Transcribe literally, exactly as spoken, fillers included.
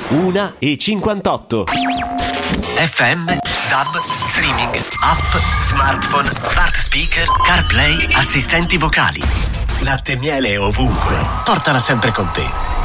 una e cinquantotto. F M, D A B, streaming, app, smartphone, smart speaker, CarPlay, assistenti vocali. Latte e miele ovunque. Portala sempre con te.